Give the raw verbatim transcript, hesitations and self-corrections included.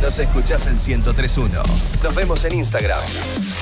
Nos escuchás en ciento tres punto uno. Nos vemos en Instagram.